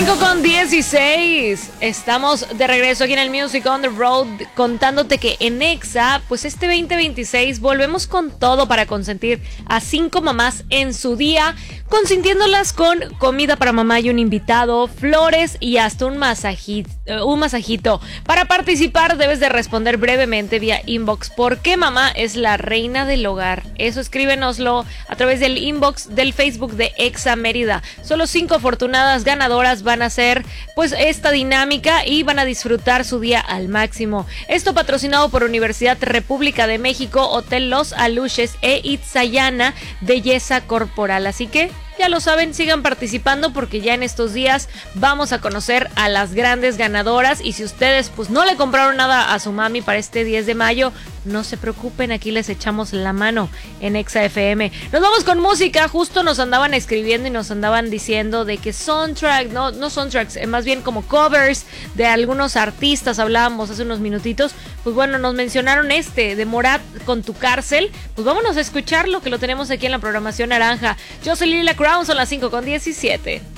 5:16. Estamos de regreso aquí en el Music on the Road contándote que en Exa, pues este 2026 volvemos con todo para consentir a 5 mamás en su día, consintiéndolas con comida para mamá y un invitado, flores y hasta un masajito. Para participar debes de responder brevemente vía inbox ¿por qué mamá es la reina del hogar? Eso escríbenoslo a través del inbox del Facebook de Exa Mérida. Solo 5 afortunadas ganadoras van a hacer pues esta dinámica y van a disfrutar su día al máximo. Esto patrocinado por Universidad República de México, Hotel Los Aluches e Itzayana Belleza Corporal. Así que ya lo saben, sigan participando porque ya en estos días vamos a conocer a las grandes ganadoras. Y si ustedes pues no le compraron nada a su mami para este 10 de mayo, no se preocupen, aquí les echamos la mano en Exa FM. Nos vamos con música, justo nos andaban escribiendo y nos andaban diciendo de que soundtrack, no soundtracks, más bien como covers de algunos artistas, hablábamos hace unos minutitos. Pues bueno, nos mencionaron de Morat con Tu Cárcel. Pues vámonos a escucharlo, que lo tenemos aquí en la programación naranja. Yo soy Lila Crown, son las 5:17.